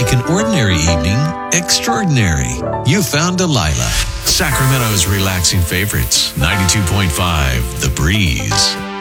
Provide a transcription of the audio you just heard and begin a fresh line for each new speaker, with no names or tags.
make an ordinary evening extraordinary. You found Delilah, Sacramento's relaxing favorites. 92.5 The Breeze.